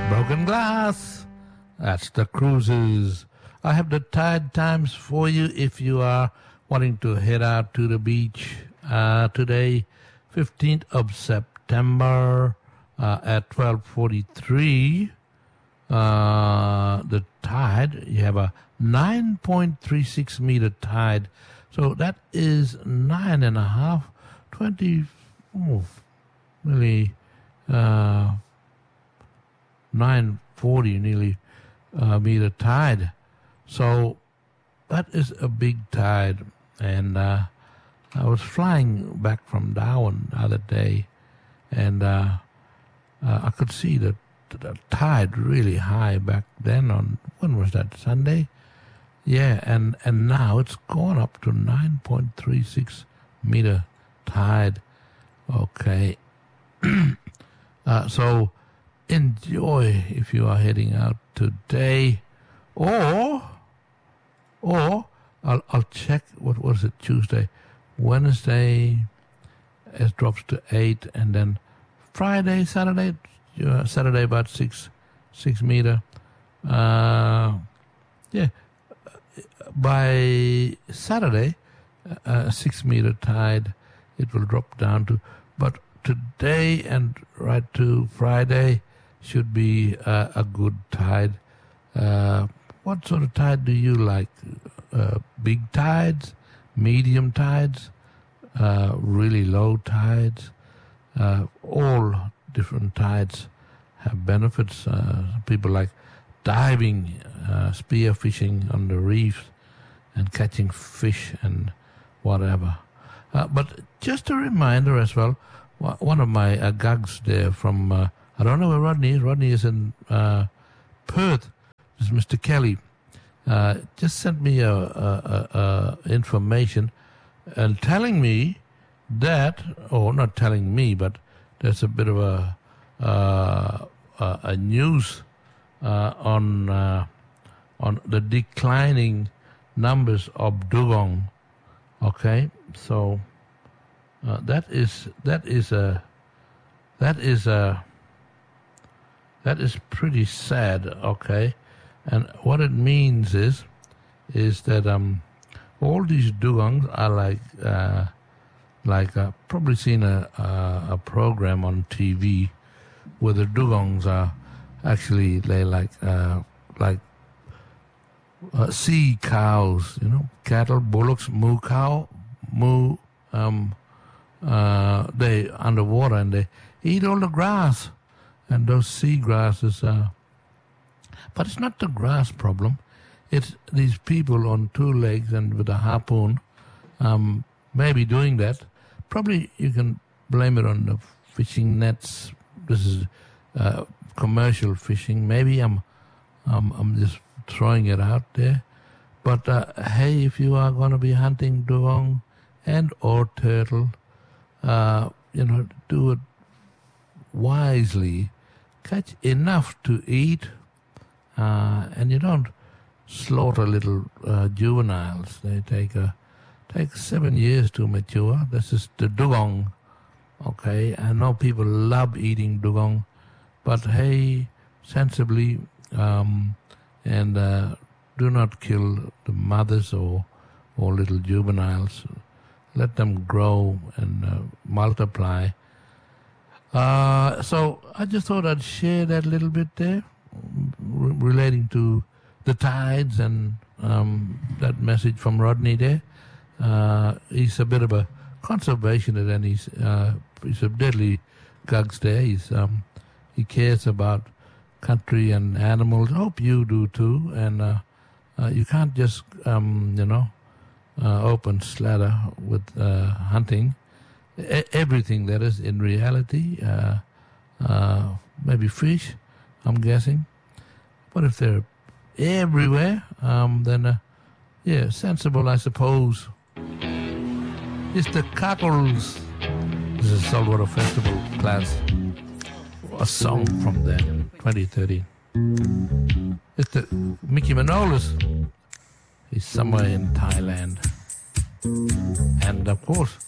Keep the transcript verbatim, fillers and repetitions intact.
Broken Glass. That's the Cruisers. I have the tide times for you if you are wanting to head out to the beach uh, today, fifteenth of September uh, at twelve forty-three. Uh, the tide, you have a nine point three six meter tide. So that is nine and a half, twenty, oh, nearly uh, nine forty, nearly uh, meter tide. So that is a big tide. And uh, I was flying back from Darwin the other day, and uh, uh, I could see the, the tide really high back then on, when was that, Sunday? Yeah, and, and now it's gone up to nine point three six meter tide. Okay. uh, so enjoy if you are heading out today. Or, or I'll, I'll check, what was it, Tuesday? Wednesday, it drops to eight, and then Friday, Saturday, uh, Saturday about six, six meter. Uh, yeah. By Saturday, a uh, six meter tide, it will drop down to, but today and right to Friday should be uh, a good tide. Uh, what sort of tide do you like? Uh, big tides, medium tides, uh, really low tides? Uh, all different tides have benefits. Uh, people like diving, uh, spear fishing on the reefs, and catching fish and whatever. Uh, but just a reminder as well, one of my uh, gugs there from, uh, I don't know where Rodney is. Rodney is in uh, Perth. This is Mister Kelly. Uh, just sent me a, a, a, a information and telling me that, or not telling me, but there's a bit of a, uh, a, a news uh, on uh, on the declining numbers of dugong. Okay, so uh, that is that is a that is a that is pretty sad. Okay, and what it means is is that um all these dugongs are like uh, like uh, probably seen a, a a program on T V where the dugongs are actually they like uh, like. Uh, sea cows, you know, cattle, bullocks, moo cow, moo, um, uh, they underwater and they eat all the grass, and those sea grasses, uh, but it's not the grass problem, it's these people on two legs and with a harpoon, um, maybe doing that. Probably you can blame it on the fishing nets. This is, uh, commercial fishing. Maybe I'm, um, I'm just throwing it out there, but uh, hey, if you are going to be hunting dugong and or turtle, uh, you know, do it wisely. Catch enough to eat, uh, and you don't slaughter little uh, juveniles. They take a take seven years to mature. This is the dugong. Okay, I know people love eating dugong, but hey, sensibly. Um, And uh, do not kill the mothers or or little juveniles. Let them grow and uh, multiply. Uh, so I just thought I'd share that little bit there, r- relating to the tides and um, that message from Rodney there. Uh, he's a bit of a conservationist, and he's uh, he's a deadly gugs there. He's um, he cares about country and animals. I hope you do too. And uh, uh, you can't just, um, you know, uh, open slather with uh, hunting. E- everything that is in reality, uh, uh, maybe fish, I'm guessing. But if they're everywhere, um, then, uh, yeah, sensible, I suppose. It's the Cockles. This is Saltwater Festival class. A song from them, twenty thirteen. It's the Mickey Manolis. He's somewhere in Thailand. And of course,